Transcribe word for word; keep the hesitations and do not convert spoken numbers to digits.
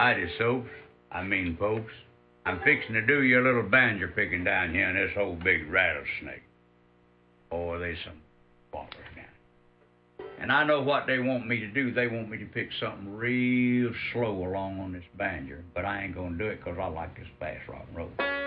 Howdy, soaps. I mean, folks. I'm fixing to do your little banjo picking down here in this whole big rattlesnake. Oh, there's some whoppers now. And I know what they want me to do. They want me to pick something real slow along on this banjo, but I ain't gonna do it 'cause I like this fast rock and roll.